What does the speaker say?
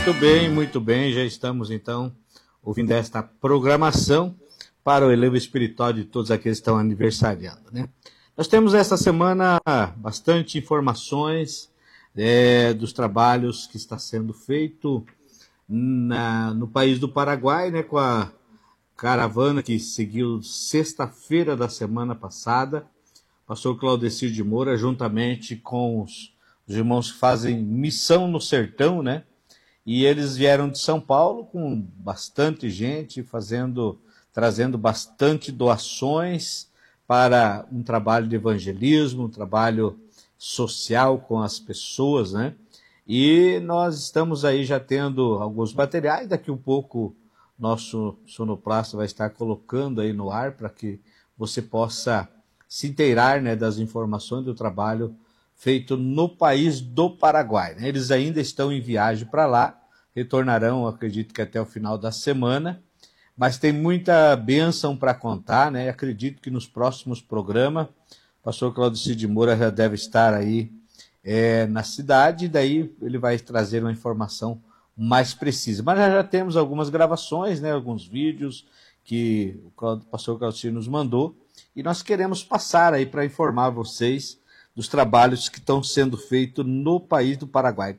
Muito bem, já estamos então ouvindo esta programação para o elevo espiritual de todos aqueles que estão aniversariando, né? Nós temos esta semana bastante informações dos trabalhos que está sendo feito no país do Paraguai, né, com a caravana que seguiu sexta-feira da semana passada. Pastor Claudecir de Moura, juntamente com os irmãos que fazem missão no sertão, né? E eles vieram de São Paulo com bastante gente, trazendo bastante doações para um trabalho de evangelismo, um trabalho social com as pessoas, né? E nós estamos aí já tendo alguns materiais, daqui um pouco nosso sonoplasta vai estar colocando aí no ar para que você possa se inteirar, né, das informações do trabalho feito no país do Paraguai, né? Eles ainda estão em viagem para lá, retornarão, acredito que até o final da semana, mas tem muita bênção para contar, né? Acredito que nos próximos programas, o pastor Claudecir de Moura já deve estar aí na cidade, e daí ele vai trazer uma informação mais precisa. Mas já temos algumas gravações, né? Alguns vídeos que o pastor Claudecir nos mandou, e nós queremos passar aí para informar vocês dos trabalhos que estão sendo feitos no país do Paraguai.